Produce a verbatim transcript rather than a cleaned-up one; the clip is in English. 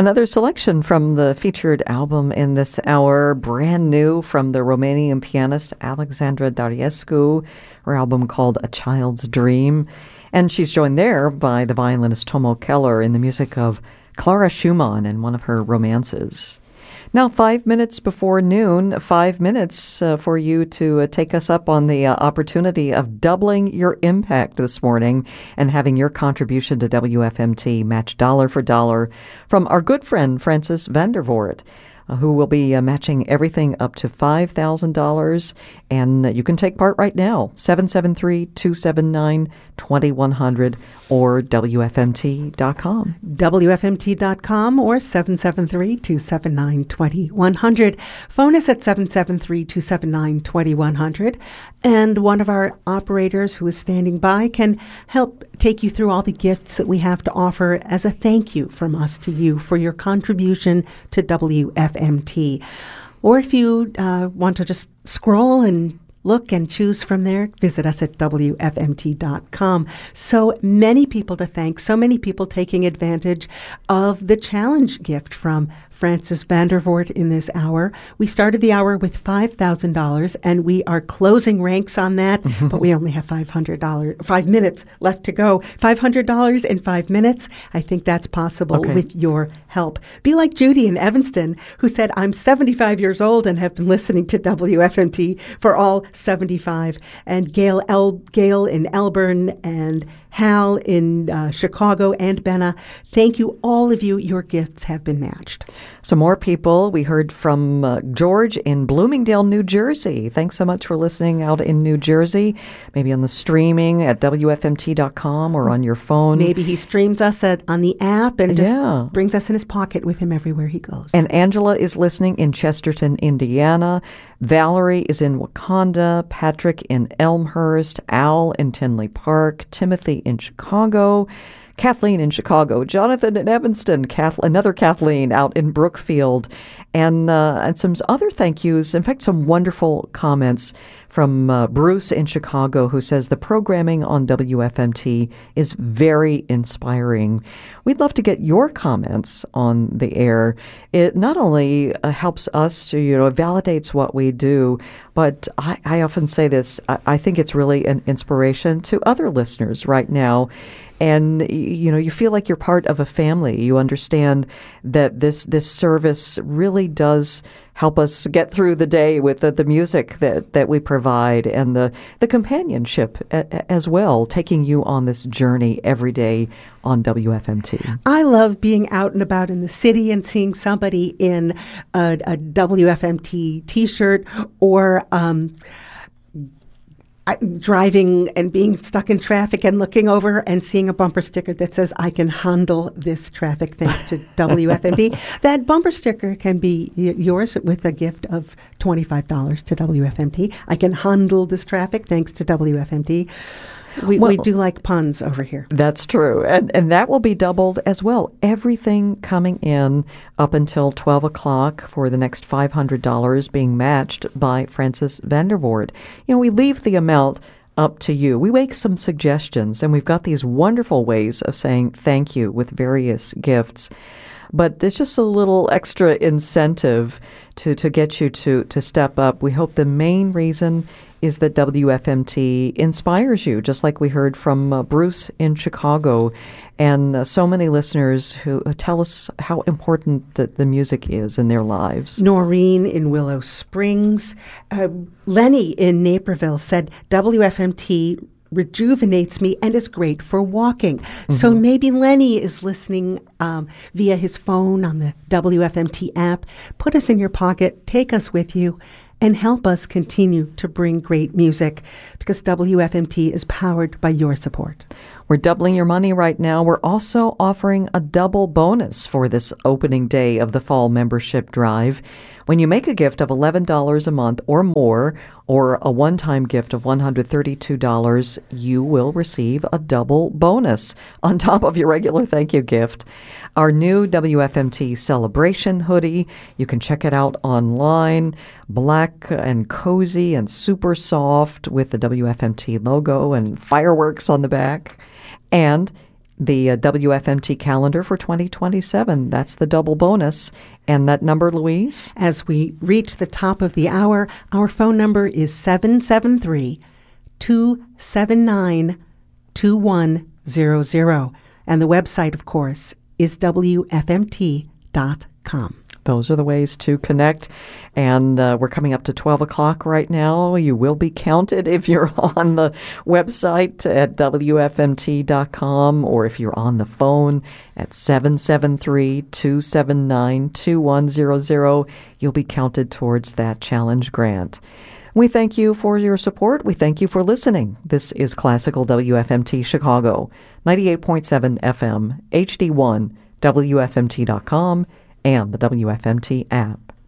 Another selection from the featured album in this hour, brand new from the Romanian pianist Alexandra Dariescu, her album called A Child's Dream. And she's joined there by the violinist Tomo Keller in the music of Clara Schumann and one of her romances. Now, five minutes before noon, five minutes uh, for you to uh, take us up on the uh, opportunity of doubling your impact this morning and having your contribution to W F M T match dollar for dollar from our good friend Francis Vandervoort, uh, who will be uh, matching everything up to five thousand dollars. And uh, you can take part right now, seven seven three, two seven nine, two one zero zero or W F M T dot com. W F M T dot com or seven seven three, two seven nine, two one zero zero. Phone us at seven seven three, two seven nine, two one zero zero. And one of our operators who is standing by can help take you through all the gifts that we have to offer as a thank you from us to you for your contribution to W F M T. Or if you uh, want to just scroll and look and choose from there, visit us at W F M T dot com. So many people to thank, so many people taking advantage of the challenge gift from Francis Vandervoort in this hour. We started the hour with five thousand dollars, and we are closing ranks on that, but we only have five hundred dollars, five minutes left to go. five hundred dollars in five minutes. I think that's possible okay. with your help. Be like Judy in Evanston, who said, I'm seventy-five years old and have been listening to W F M T for all seventy-five. And Gail, El- Gail in Elburn and Hal in uh, Chicago and Benna. Thank you, all of you. Your gifts have been matched. Some more people. We heard from uh, George in Bloomingdale, New Jersey. Thanks so much for listening out in New Jersey. Maybe on the streaming at W F M T dot com or on your phone. Maybe he streams us at, on the app and just yeah. brings us in his pocket with him everywhere he goes. And Angela is listening in Chesterton, Indiana. Valerie is in Wakanda. Patrick in Elmhurst. Al in Tinley Park. Timothy in Chicago. Kathleen in Chicago, Jonathan in Evanston, Kath- another Kathleen out in Brookfield, and uh, and some other thank yous. In fact, some wonderful comments from uh, Bruce in Chicago, who says the programming on W F M T is very inspiring. We'd love to get your comments on the air. It not only uh, helps us to, you know, it validates what we do, but I, I often say this, I, I think it's really an inspiration to other listeners right now. And, you know, you feel like you're part of a family. You understand that this this service really does help us get through the day with the, the music that, that we provide and the, the companionship a, as well, taking you on this journey every day on W F M T. I love being out and about in the city and seeing somebody in a, a W F M T t-shirt or um driving and being stuck in traffic and looking over and seeing a bumper sticker that says, I can handle this traffic thanks to W F M T. That bumper sticker can be y- yours with a gift of twenty-five dollars to W F M T. I can handle this traffic thanks to W F M T. We, well, we do like puns over here. That's true. And and that will be doubled as well. Everything coming in up until twelve o'clock for the next five hundred dollars being matched by Francis Vandervoort. You know, we leave the amount up to you. We make some suggestions, and we've got these wonderful ways of saying thank you with various gifts. But there's just a little extra incentive to, to get you to, to step up. We hope the main reason is that W F M T inspires you, just like we heard from uh, Bruce in Chicago, and uh, so many listeners who uh, tell us how important the, the music is in their lives. Noreen in Willow Springs. Uh, Lenny in Naperville said, W F M T rejuvenates me and is great for walking. Mm-hmm. So maybe Lenny is listening um, via his phone on the W F M T app. Put us in your pocket, take us with you, and help us continue to bring great music, because W F M T is powered by your support. We're doubling your money right now. We're also offering a double bonus for this opening day of the fall membership drive. When you make a gift of eleven dollars a month or more, or a one-time gift of one hundred thirty-two dollars, you will receive a double bonus on top of your regular thank you gift. Our new W F M T Celebration hoodie, you can check it out online, black and cozy and super soft with the W F M T logo and fireworks on the back. And the uh, W F M T calendar for twenty twenty-seven. That's the double bonus. And that number, Louise? As we reach the top of the hour, our phone number is seven seven three, two seven nine, two one zero zero. And the website, of course, is W F M T dot com. Those are the ways to connect. And uh, we're coming up to twelve o'clock right now. You will be counted if you're on the website at W F M T dot com, or if you're on the phone at seven seven three, two seven nine, two one zero zero. You'll be counted towards that challenge grant. We thank you for your support. We thank you for listening. This is Classical W F M T Chicago, ninety-eight point seven F M, H D one, W F M T dot com, and the W F M T app.